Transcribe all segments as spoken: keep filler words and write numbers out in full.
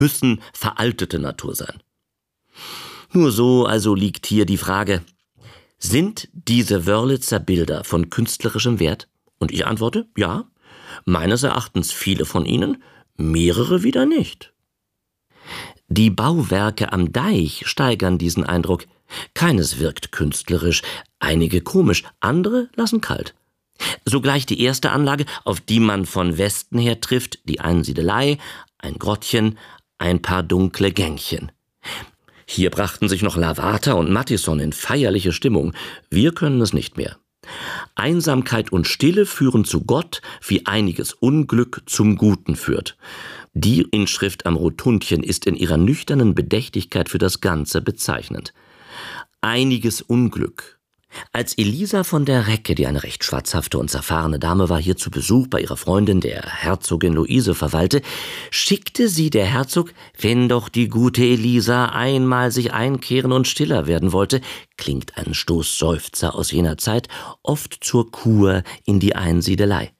müssen veraltete Natur sein. Nur so also liegt hier die Frage: Sind diese Wörlitzer Bilder von künstlerischem Wert? Und ich antworte, ja, meines Erachtens viele von ihnen, mehrere wieder nicht. Die Bauwerke am Deich steigern diesen Eindruck. Keines wirkt künstlerisch, einige komisch, andere lassen kalt. Sogleich die erste Anlage, auf die man von Westen her trifft, die Einsiedelei, ein Grottchen, ein paar dunkle Gängchen. Hier brachten sich noch Lavater und Mattison in feierliche Stimmung. Wir können es nicht mehr. Einsamkeit und Stille führen zu Gott, wie einiges Unglück zum Guten führt. Die Inschrift am Rotundchen ist in ihrer nüchternen Bedächtigkeit für das Ganze bezeichnend. Einiges Unglück. Als Elisa von der Recke, die eine recht schwatzhafte und zerfahrene Dame war, hier zu Besuch bei ihrer Freundin, der Herzogin Luise, verweilte, schickte sie der Herzog, wenn doch die gute Elisa einmal sich einkehren und stiller werden wollte, klingt ein Stoßseufzer aus jener Zeit, oft zur Kur in die Einsiedelei.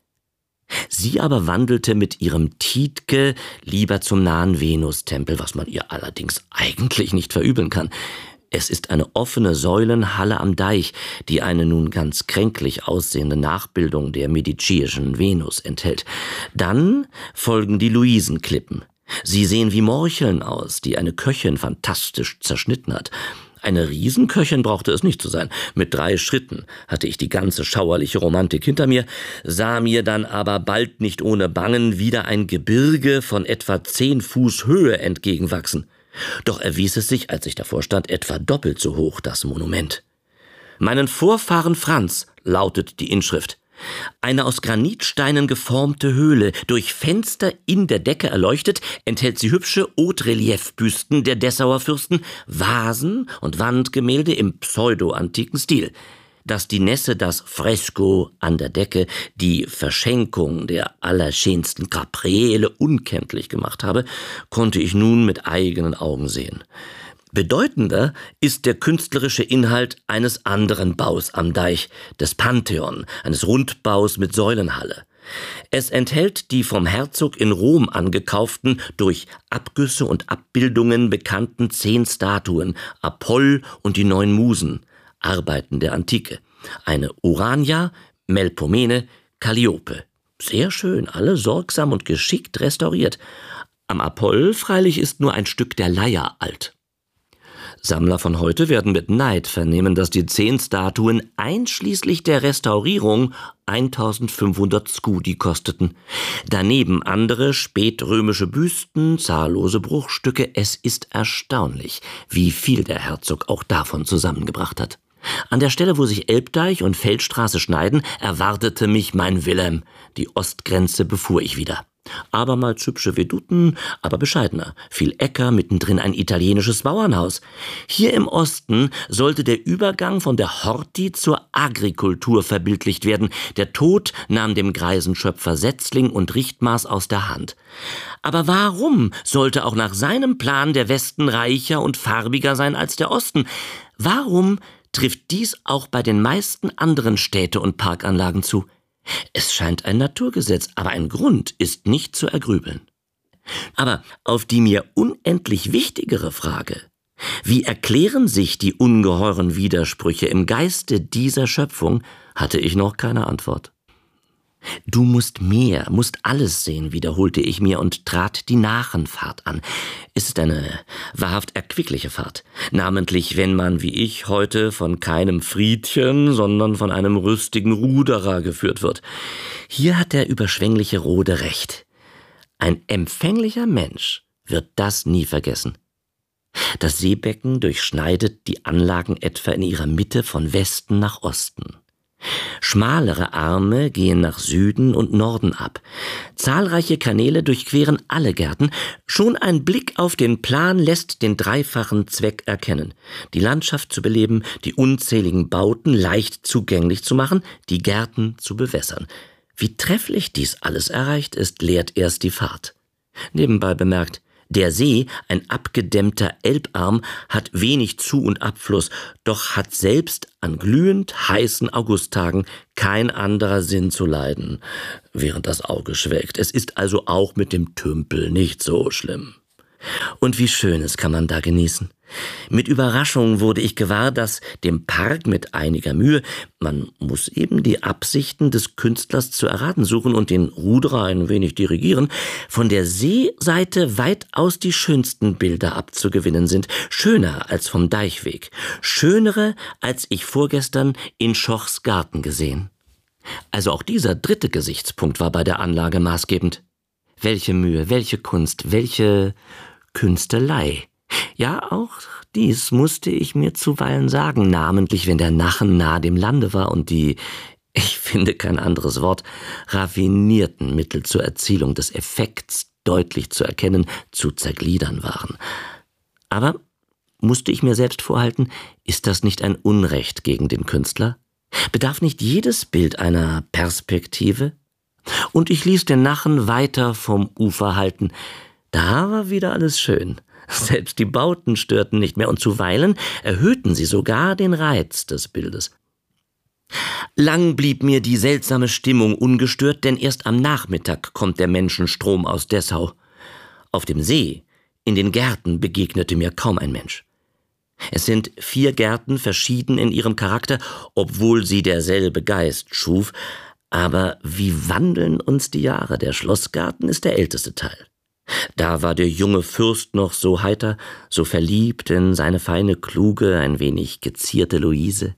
Sie aber wandelte mit ihrem Tiedge lieber zum nahen Venustempel, was man ihr allerdings eigentlich nicht verübeln kann. Es ist eine offene Säulenhalle am Deich, die eine nun ganz kränklich aussehende Nachbildung der mediceischen Venus enthält. Dann folgen die Luisenklippen. Sie sehen wie Morcheln aus, die eine Köchin fantastisch zerschnitten hat. Eine Riesenköchin brauchte es nicht zu sein. Mit drei Schritten hatte ich die ganze schauerliche Romantik hinter mir, sah mir dann aber bald nicht ohne Bangen wieder ein Gebirge von etwa zehn Fuß Höhe entgegenwachsen. Doch erwies es sich, als ich davor stand, etwa doppelt so hoch, das Monument. »Meinen Vorfahren Franz«, lautet die Inschrift. Eine aus Granitsteinen geformte Höhle, durch Fenster in der Decke erleuchtet, enthält sie hübsche Haute-Relief-Büsten der Dessauer Fürsten, Vasen und Wandgemälde im pseudo-antiken Stil. Dass die Nässe das Fresko an der Decke, die Verschenkung der allerschönsten Gabriele unkenntlich gemacht habe, konnte ich nun mit eigenen Augen sehen. Bedeutender ist der künstlerische Inhalt eines anderen Baus am Deich, des Pantheon, eines Rundbaus mit Säulenhalle. Es enthält die vom Herzog in Rom angekauften, durch Abgüsse und Abbildungen bekannten zehn Statuen, Apoll und die neun Musen, Arbeiten der Antike. Eine Urania, Melpomene, Calliope. Sehr schön, alle sorgsam und geschickt restauriert. Am Apoll freilich ist nur ein Stück der Leier alt. Sammler von heute werden mit Neid vernehmen, dass die zehn Statuen einschließlich der Restaurierung eintausendfünfhundert Skudi kosteten. Daneben andere spätrömische Büsten, zahllose Bruchstücke. Es ist erstaunlich, wie viel der Herzog auch davon zusammengebracht hat. An der Stelle, wo sich Elbdeich und Feldstraße schneiden, erwartete mich mein Wilhelm. Die Ostgrenze befuhr ich wieder. Abermals hübsche Veduten, aber bescheidener. Viel Äcker, mittendrin ein italienisches Bauernhaus. Hier im Osten sollte der Übergang von der Horti zur Agrikultur verbildlicht werden. Der Tod nahm dem greisen Schöpfer Setzling und Richtmaß aus der Hand. Aber warum sollte auch nach seinem Plan der Westen reicher und farbiger sein als der Osten? Warum trifft dies auch bei den meisten anderen Städte- und Parkanlagen zu? Es scheint ein Naturgesetz, aber ein Grund ist nicht zu ergrübeln. Aber auf die mir unendlich wichtigere Frage, wie erklären sich die ungeheuren Widersprüche im Geiste dieser Schöpfung, hatte ich noch keine Antwort. »Du musst mehr, musst alles sehen«, wiederholte ich mir und trat die Nachenfahrt an. Es ist eine wahrhaft erquickliche Fahrt, namentlich wenn man, wie ich, heute von keinem Friedchen, sondern von einem rüstigen Ruderer geführt wird. Hier hat der überschwängliche Rode recht. Ein empfänglicher Mensch wird das nie vergessen. Das Seebecken durchschneidet die Anlagen etwa in ihrer Mitte von Westen nach Osten. Schmalere Arme gehen nach Süden und Norden ab. Zahlreiche Kanäle durchqueren alle Gärten. Schon ein Blick auf den Plan lässt den dreifachen Zweck erkennen: die Landschaft zu beleben, die unzähligen Bauten leicht zugänglich zu machen, die Gärten zu bewässern. Wie trefflich dies alles erreicht ist, lehrt erst die Fahrt. Nebenbei bemerkt, der See, ein abgedämmter Elbarm, hat wenig Zu- und Abfluss, doch hat selbst an glühend heißen Augusttagen kein anderer Sinn zu leiden, während das Auge schwelgt. Es ist also auch mit dem Tümpel nicht so schlimm. Und wie Schönes kann man da genießen. Mit Überraschung wurde ich gewahr, dass dem Park mit einiger Mühe, man muss eben die Absichten des Künstlers zu erraten suchen und den Ruderer ein wenig dirigieren, von der Seeseite weitaus die schönsten Bilder abzugewinnen sind, schöner als vom Deichweg, schönere, als ich vorgestern in Schochs Garten gesehen. Also auch dieser dritte Gesichtspunkt war bei der Anlage maßgebend. Welche Mühe, welche Kunst, welche Künstelei. Ja, auch dies musste ich mir zuweilen sagen, namentlich wenn der Nachen nahe dem Lande war und die, ich finde kein anderes Wort, raffinierten Mittel zur Erzielung des Effekts deutlich zu erkennen, zu zergliedern waren. Aber, musste ich mir selbst vorhalten, ist das nicht ein Unrecht gegen den Künstler? Bedarf nicht jedes Bild einer Perspektive? Und ich ließ den Nachen weiter vom Ufer halten. Da war wieder alles schön. Selbst die Bauten störten nicht mehr und zuweilen erhöhten sie sogar den Reiz des Bildes. Lang blieb mir die seltsame Stimmung ungestört, denn erst am Nachmittag kommt der Menschenstrom aus Dessau. Auf dem See, in den Gärten begegnete mir kaum ein Mensch. Es sind vier Gärten, verschieden in ihrem Charakter, obwohl sie derselbe Geist schuf. Aber wie wandeln uns die Jahre? Der Schlossgarten ist der älteste Teil. Da war der junge Fürst noch so heiter, so verliebt in seine feine, kluge, ein wenig gezierte Luise.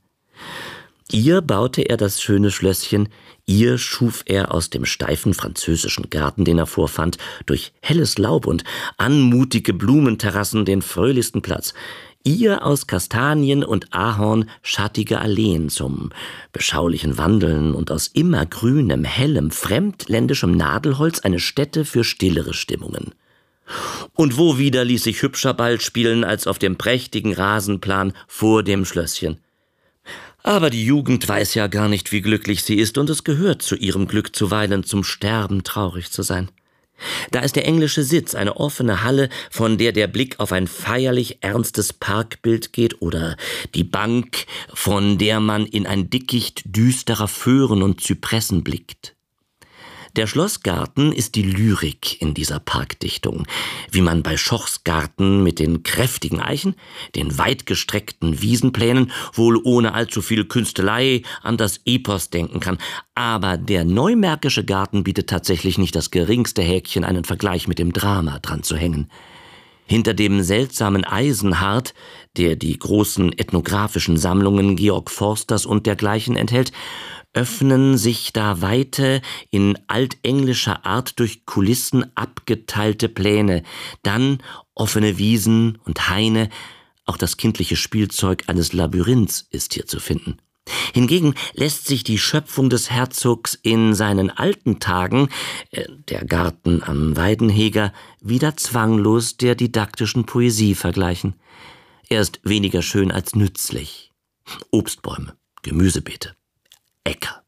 Ihr baute er das schöne Schlösschen, ihr schuf er aus dem steifen französischen Garten, den er vorfand, durch helles Laub und anmutige Blumenterrassen den fröhlichsten Platz. Ihr aus Kastanien und Ahorn schattige Alleen zum beschaulichen Wandeln und aus immergrünem, hellem, fremdländischem Nadelholz eine Stätte für stillere Stimmungen. Und wo wieder ließ sich hübscher Ball spielen als auf dem prächtigen Rasenplan vor dem Schlösschen. Aber die Jugend weiß ja gar nicht, wie glücklich sie ist, und es gehört zu ihrem Glück zuweilen zum Sterben traurig zu sein. Da ist der englische Sitz, eine offene Halle, von der der Blick auf ein feierlich ernstes Parkbild geht, oder die Bank, von der man in ein Dickicht düsterer Föhren und Zypressen blickt. Der Schlossgarten ist die Lyrik in dieser Parkdichtung, wie man bei Schochs Garten mit den kräftigen Eichen, den weitgestreckten Wiesenplänen wohl ohne allzu viel Künstelei an das Epos denken kann. Aber der neumärkische Garten bietet tatsächlich nicht das geringste Häkchen, einen Vergleich mit dem Drama dran zu hängen. Hinter dem seltsamen Eisenhart, der die großen ethnografischen Sammlungen Georg Forsters und dergleichen enthält, öffnen sich da weite, in altenglischer Art durch Kulissen abgeteilte Pläne, dann offene Wiesen und Haine, auch das kindliche Spielzeug eines Labyrinths ist hier zu finden. Hingegen lässt sich die Schöpfung des Herzogs in seinen alten Tagen, äh, der Garten am Weidenheger, wieder zwanglos der didaktischen Poesie vergleichen. Er ist weniger schön als nützlich. Obstbäume, Gemüsebeete, Äcker.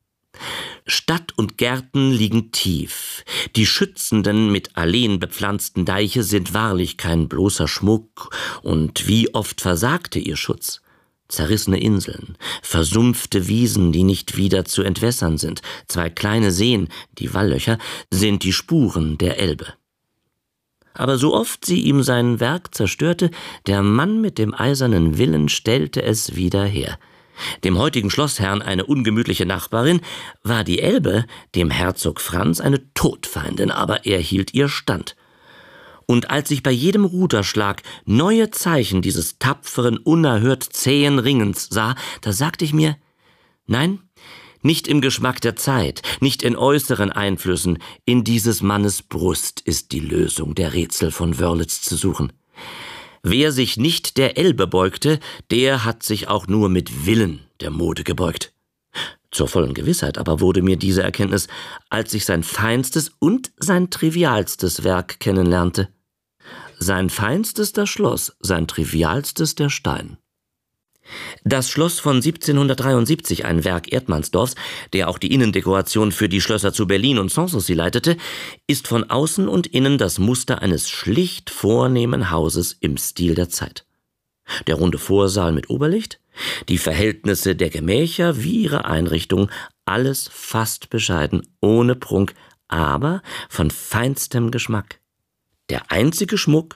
Stadt und Gärten liegen tief. Die schützenden, mit Alleen bepflanzten Deiche sind wahrlich kein bloßer Schmuck, und wie oft versagte ihr Schutz. Zerrissene Inseln, versumpfte Wiesen, die nicht wieder zu entwässern sind, zwei kleine Seen, die Walllöcher, sind die Spuren der Elbe. Aber so oft sie ihm sein Werk zerstörte, der Mann mit dem eisernen Willen stellte es wieder her. Dem heutigen Schlossherrn eine ungemütliche Nachbarin, war die Elbe dem Herzog Franz eine Todfeindin, aber er hielt ihr stand. Und als ich bei jedem Ruderschlag neue Zeichen dieses tapferen, unerhört zähen Ringens sah, da sagte ich mir, nein, nicht im Geschmack der Zeit, nicht in äußeren Einflüssen, in dieses Mannes Brust ist die Lösung der Rätsel von Wörlitz zu suchen. Wer sich nicht der Elbe beugte, der hat sich auch nur mit Willen der Mode gebeugt. Zur vollen Gewissheit aber wurde mir diese Erkenntnis, als ich sein feinstes und sein trivialstes Werk kennenlernte. Sein feinstes das Schloss, sein trivialstes der Stein. Das Schloss von siebzehnhundertdreiundsiebzig, ein Werk Erdmannsdorfs, der auch die Innendekoration für die Schlösser zu Berlin und Sanssouci leitete, ist von außen und innen das Muster eines schlicht vornehmen Hauses im Stil der Zeit. Der runde Vorsaal mit Oberlicht, die Verhältnisse der Gemächer wie ihre Einrichtung, alles fast bescheiden, ohne Prunk, aber von feinstem Geschmack. Der einzige Schmuck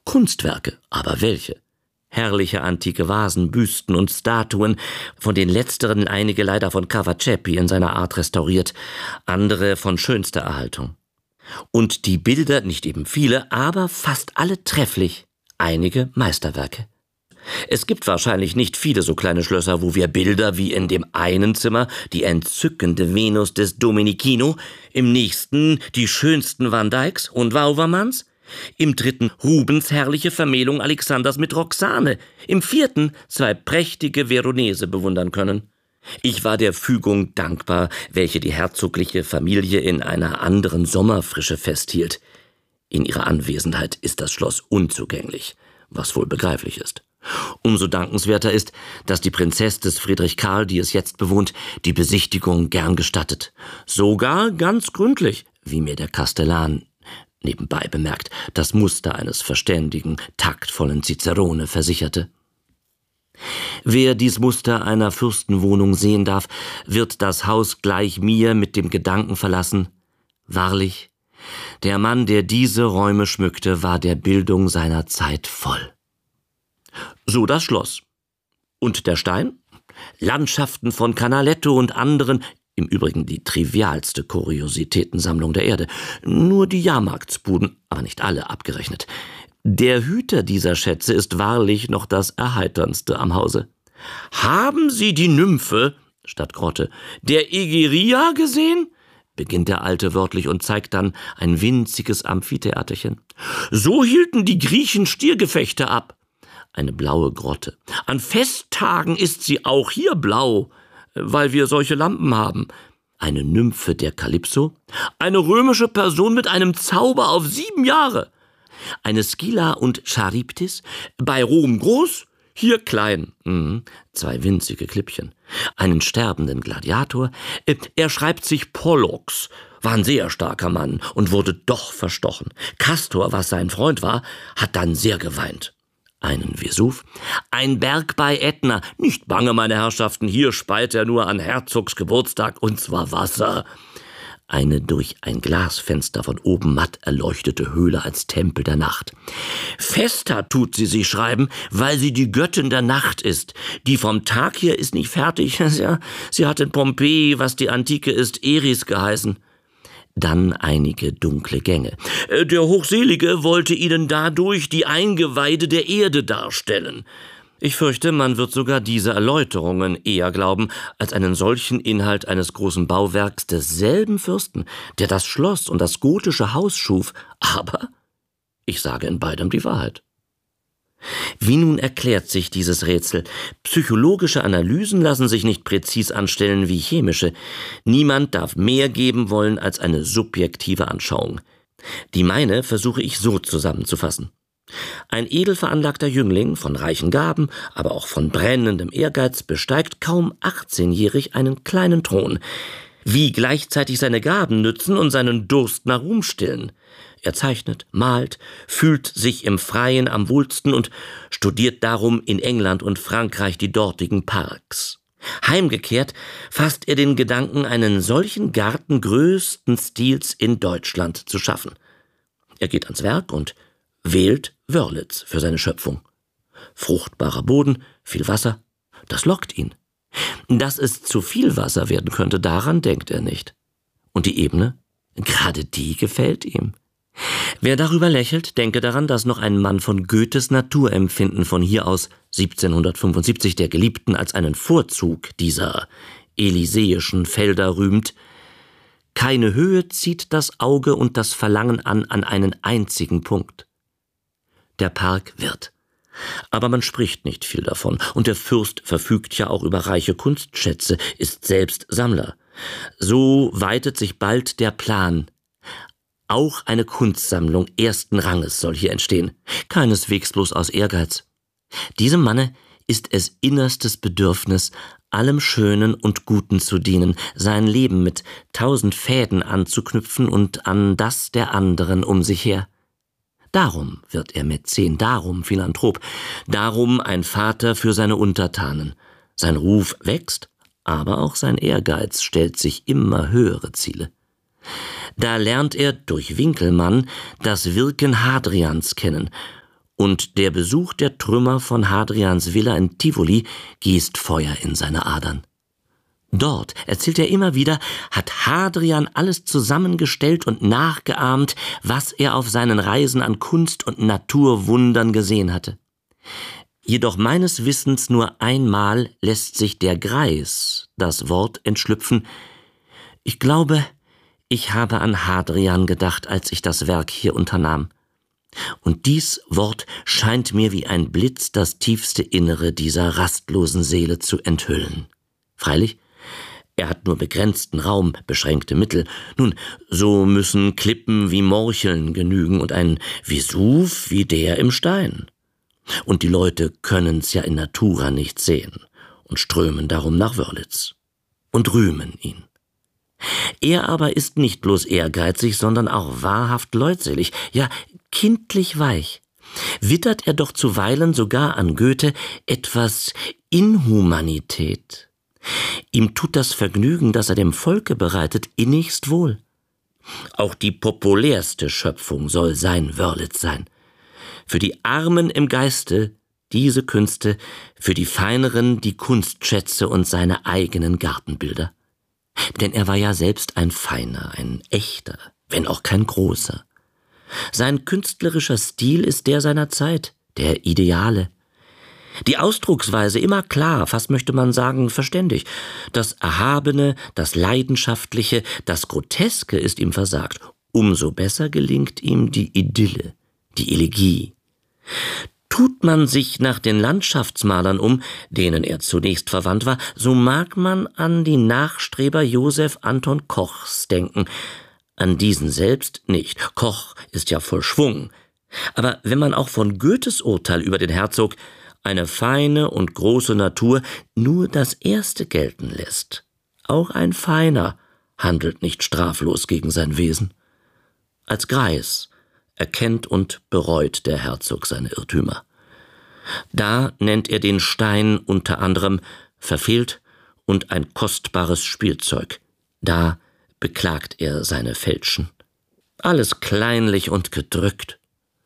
Kunstwerke, aber welche? Herrliche antike Vasen, Büsten und Statuen, von den letzteren einige leider von Cavatappi in seiner Art restauriert, andere von schönster Erhaltung. Und die Bilder, nicht eben viele, aber fast alle trefflich, einige Meisterwerke. Es gibt wahrscheinlich nicht viele so kleine Schlösser, wo wir Bilder wie in dem einen Zimmer die entzückende Venus des Domenichino, im nächsten die schönsten Van Dycks und Wouwermans, im dritten Rubens herrliche Vermählung Alexanders mit Roxane, im vierten zwei prächtige Veronese bewundern können. Ich war der Fügung dankbar, welche die herzogliche Familie in einer anderen Sommerfrische festhielt. In ihrer Anwesenheit ist das Schloss unzugänglich, was wohl begreiflich ist. Umso dankenswerter ist, dass die Prinzess des Friedrich Karl, die es jetzt bewohnt, die Besichtigung gern gestattet. Sogar ganz gründlich, wie mir der Kastellan nebenbei bemerkt, das Muster eines verständigen, taktvollen Cicerone versicherte. Wer dies Muster einer Fürstenwohnung sehen darf, wird das Haus gleich mir mit dem Gedanken verlassen: Wahrlich, der Mann, der diese Räume schmückte, war der Bildung seiner Zeit voll. So das Schloss. Und der Stein? Landschaften von Canaletto und anderen, im Übrigen die trivialste Kuriositätensammlung der Erde. Nur die Jahrmarktsbuden, aber nicht alle abgerechnet. Der Hüter dieser Schätze ist wahrlich noch das Erheiterndste am Hause. »Haben Sie die Nymphe«, statt Grotte, »der Egeria gesehen?« beginnt der Alte wörtlich und zeigt dann ein winziges Amphitheaterchen. »So hielten die Griechen Stiergefechte ab.« Eine blaue Grotte. »An Festtagen ist sie auch hier blau, weil wir solche Lampen haben.« Eine Nymphe der Kalypso. »Eine römische Person mit einem Zauber auf sieben Jahre.« Eine Scylla und Charybdis, bei Rom groß, hier klein. Mhm. Zwei winzige Klippchen. Einen sterbenden Gladiator. Er schreibt sich Pollux, war ein sehr starker Mann und wurde doch verstochen. Castor, was sein Freund war, hat dann sehr geweint. Einen Vesuv. Ein Berg bei Ätna. Nicht bange, meine Herrschaften, hier speit er nur an Herzogs Geburtstag, und zwar Wasser. Eine durch ein Glasfenster von oben matt erleuchtete Höhle als Tempel der Nacht. Festa tut sie sich schreiben, weil sie die Göttin der Nacht ist. Die vom Tag her ist nicht fertig. Ja, sie hat in Pompeji, was die Antike ist, Eris geheißen. Dann einige dunkle Gänge. Der Hochselige wollte ihnen dadurch die Eingeweide der Erde darstellen. Ich fürchte, man wird sogar diese Erläuterungen eher glauben, als einen solchen Inhalt eines großen Bauwerks desselben Fürsten, der das Schloss und das gotische Haus schuf. Aber ich sage in beidem die Wahrheit. Wie nun erklärt sich dieses Rätsel? Psychologische Analysen lassen sich nicht präzis anstellen wie chemische. Niemand darf mehr geben wollen als eine subjektive Anschauung. Die meine versuche ich so zusammenzufassen. Ein edel veranlagter Jüngling, von reichen Gaben, aber auch von brennendem Ehrgeiz, besteigt kaum achtzehnjährig einen kleinen Thron. Wie gleichzeitig seine Gaben nützen und seinen Durst nach Ruhm stillen. Er zeichnet, malt, fühlt sich im Freien am wohlsten und studiert darum in England und Frankreich die dortigen Parks. Heimgekehrt fasst er den Gedanken, einen solchen Garten größten Stils in Deutschland zu schaffen. Er geht ans Werk und wählt Wörlitz für seine Schöpfung. Fruchtbarer Boden, viel Wasser, das lockt ihn. Dass es zu viel Wasser werden könnte, daran denkt er nicht. Und die Ebene? Gerade die gefällt ihm. Wer darüber lächelt, denke daran, dass noch ein Mann von Goethes Naturempfinden von hier aus siebzehnhundertfünfundsiebzig der Geliebten als einen Vorzug dieser elysäischen Felder rühmt. Keine Höhe zieht das Auge und das Verlangen an an einen einzigen Punkt. Der Park wird. Aber man spricht nicht viel davon, und der Fürst verfügt ja auch über reiche Kunstschätze, ist selbst Sammler. So weitet sich bald der Plan. Auch eine Kunstsammlung ersten Ranges soll hier entstehen, keineswegs bloß aus Ehrgeiz. Diesem Manne ist es innerstes Bedürfnis, allem Schönen und Guten zu dienen, sein Leben mit tausend Fäden anzuknüpfen und an das der anderen um sich her. Darum wird er Mäzen, darum Philanthrop, darum ein Vater für seine Untertanen. Sein Ruf wächst, aber auch sein Ehrgeiz stellt sich immer höhere Ziele. Da lernt er durch Winkelmann das Wirken Hadrians kennen und der Besuch der Trümmer von Hadrians Villa in Tivoli gießt Feuer in seine Adern. Dort, erzählt er immer wieder, hat Hadrian alles zusammengestellt und nachgeahmt, was er auf seinen Reisen an Kunst- und Naturwundern gesehen hatte. Jedoch meines Wissens nur einmal lässt sich der Greis das Wort entschlüpfen: Ich glaube, ich habe an Hadrian gedacht, als ich das Werk hier unternahm. Und dies Wort scheint mir wie ein Blitz das tiefste Innere dieser rastlosen Seele zu enthüllen. Freilich, er hat nur begrenzten Raum, beschränkte Mittel. Nun, so müssen Klippen wie Morcheln genügen und ein Vesuv wie der im Stein. Und die Leute können's ja in Natura nicht sehen und strömen darum nach Wörlitz und rühmen ihn. Er aber ist nicht bloß ehrgeizig, sondern auch wahrhaft leutselig, ja kindlich weich. Wittert er doch zuweilen sogar an Goethe etwas Inhumanität. Ihm tut das Vergnügen, das er dem Volke bereitet, innigst wohl. Auch die populärste Schöpfung soll sein Wörlitz sein. Für die Armen im Geiste diese Künste, für die Feineren die Kunstschätze und seine eigenen Gartenbilder. Denn er war ja selbst ein Feiner, ein echter, wenn auch kein großer. Sein künstlerischer Stil ist der seiner Zeit, der Ideale. Die Ausdrucksweise immer klar, fast möchte man sagen verständig. Das Erhabene, das Leidenschaftliche, das Groteske ist ihm versagt. Umso besser gelingt ihm die Idylle, die Elegie. Tut man sich nach den Landschaftsmalern um, denen er zunächst verwandt war, so mag man an die Nachstreber Joseph Anton Kochs denken. An diesen selbst nicht. Koch ist ja voll Schwung. Aber wenn man auch von Goethes Urteil über den Herzog, eine feine und große Natur, nur das Erste gelten lässt, auch ein Feiner handelt nicht straflos gegen sein Wesen. Als Greis erkennt und bereut der Herzog seine Irrtümer. Da nennt er den Stein unter anderem verfehlt und ein kostbares Spielzeug. Da beklagt er seine Fälschen. Alles kleinlich und gedrückt.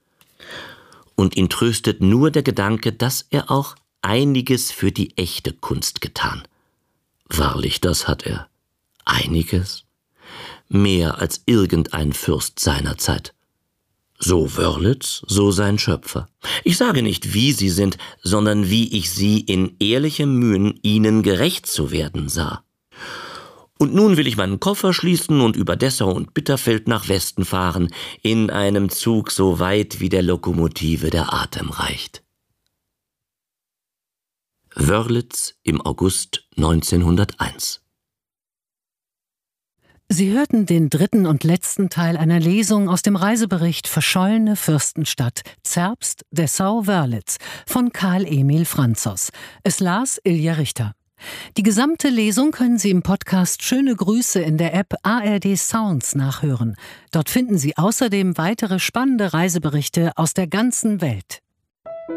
Und ihn tröstet nur der Gedanke, dass er auch einiges für die echte Kunst getan. Wahrlich, das hat er. Einiges. Mehr als irgendein Fürst seiner Zeit. So Wörlitz, so sein Schöpfer. Ich sage nicht, wie sie sind, sondern wie ich sie in ehrlichem Mühen, ihnen gerecht zu werden sah. Und nun will ich meinen Koffer schließen und über Dessau und Bitterfeld nach Westen fahren, in einem Zug so weit wie der Lokomotive der Atem reicht. Wörlitz im August neunzehnhunderteins. Sie hörten den dritten und letzten Teil einer Lesung aus dem Reisebericht Verschollene Fürstenstadt, Zerbst, Dessau, Wörlitz von Karl Emil Franzos. Es las Ilja Richter. Die gesamte Lesung können Sie im Podcast Schöne Grüße in der App A R D Sounds nachhören. Dort finden Sie außerdem weitere spannende Reiseberichte aus der ganzen Welt.